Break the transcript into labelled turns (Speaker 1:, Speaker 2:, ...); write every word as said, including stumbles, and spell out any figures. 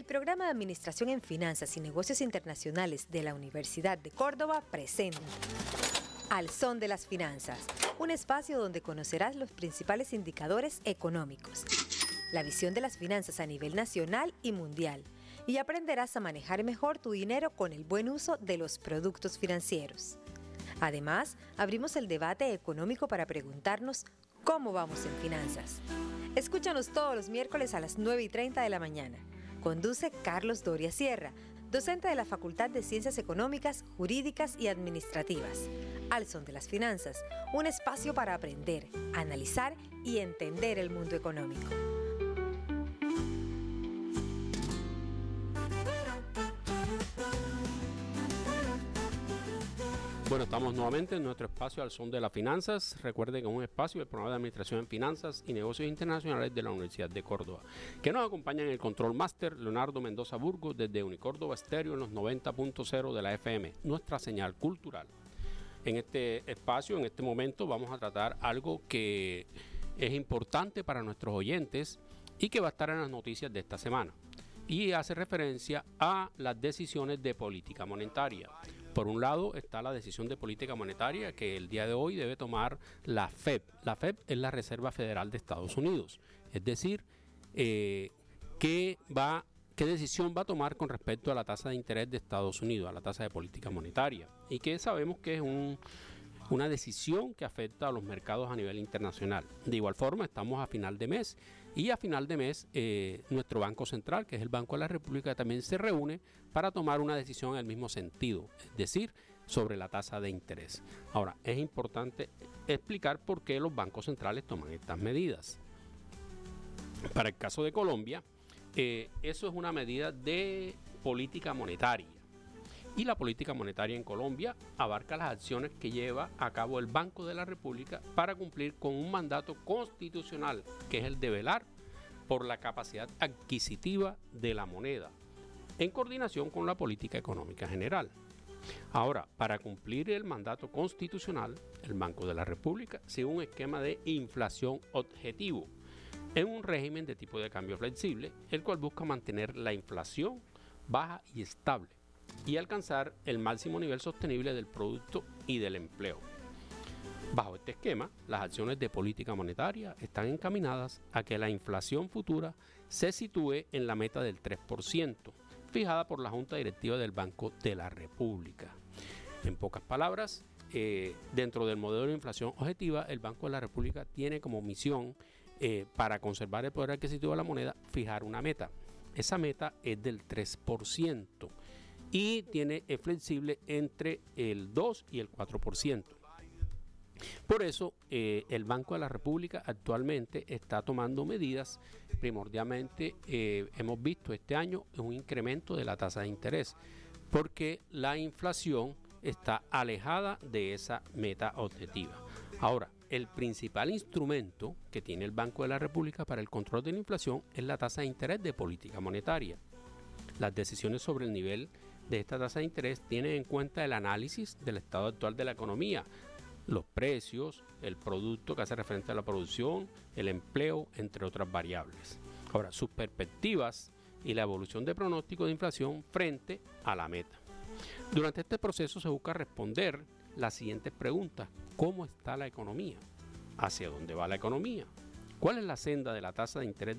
Speaker 1: El programa de Administración en Finanzas y Negocios Internacionales de la Universidad de Córdoba presenta Al Son de las Finanzas, un espacio donde conocerás los principales indicadores económicos, la visión de las finanzas a nivel nacional y mundial, y aprenderás a manejar mejor tu dinero con el buen uso de los productos financieros. Además, abrimos el debate económico para preguntarnos cómo vamos en finanzas. Escúchanos todos los miércoles a las nueve y treinta de la mañana. Conduce Carlos Doria Sierra, docente de la Facultad de Ciencias Económicas, Jurídicas y Administrativas. Al Son de las Finanzas, un espacio para aprender, analizar y entender el mundo económico.
Speaker 2: Bueno, estamos nuevamente en nuestro espacio Al Son de las Finanzas. Recuerden que es un espacio del programa de Administración en Finanzas y Negocios Internacionales de la Universidad de Córdoba, que nos acompaña en el Control Máster Leonardo Mendoza Burgos desde Unicórdoba Estéreo en los noventa punto cero de la F M, nuestra señal cultural. En este espacio, en este momento, vamos a tratar algo que es importante para nuestros oyentes y que va a estar en las noticias de esta semana, y hace referencia a las decisiones de política monetaria. Por un lado está la decisión de política monetaria que el día de hoy debe tomar la Fed. La Fed es la Reserva Federal de Estados Unidos. Es decir, eh, ¿qué, va, qué decisión va a tomar con respecto a la tasa de interés de Estados Unidos, a la tasa de política monetaria? Y que sabemos que es un, una decisión que afecta a los mercados a nivel internacional. De igual forma, estamos a final de mes. Y a final de mes, eh, nuestro Banco Central, que es el Banco de la República, también se reúne para tomar una decisión en el mismo sentido, es decir, sobre la tasa de interés. Ahora, es importante explicar por qué los bancos centrales toman estas medidas. Para el caso de Colombia, eh, eso es una medida de política monetaria. Y la política monetaria en Colombia abarca las acciones que lleva a cabo el Banco de la República para cumplir con un mandato constitucional, que es el de velar por la capacidad adquisitiva de la moneda, en coordinación con la política económica general. Ahora, para cumplir el mandato constitucional, el Banco de la República sigue un esquema de inflación objetivo en un régimen de tipo de cambio flexible, el cual busca mantener la inflación baja y estable y alcanzar el máximo nivel sostenible del producto y del empleo. Bajo este esquema, las acciones de política monetaria están encaminadas a que la inflación futura se sitúe en la meta del tres por ciento, fijada por la Junta Directiva del Banco de la República. En pocas palabras, eh, dentro del modelo de inflación objetiva, el Banco de la República tiene como misión, eh, para conservar el poder adquisitivo de la moneda, fijar una meta. Esa meta es del tres por ciento. Y tiene, es flexible entre el dos y el cuatro por ciento. Por eso, eh, el Banco de la República actualmente está tomando medidas. Primordialmente, eh, hemos visto este año un incremento de la tasa de interés, porque la inflación está alejada de esa meta objetiva. Ahora, el principal instrumento que tiene el Banco de la República para el control de la inflación es la tasa de interés de política monetaria. Las decisiones sobre el nivel de esta tasa de interés tienen en cuenta el análisis del estado actual de la economía, los precios, el producto que hace referencia a la producción, el empleo, entre otras variables. Ahora, sus perspectivas y la evolución de pronóstico de inflación frente a la meta. Durante este proceso se busca responder las siguientes preguntas: ¿cómo está la economía? ¿Hacia dónde va la economía? ¿Cuál es la senda de la tasa de interés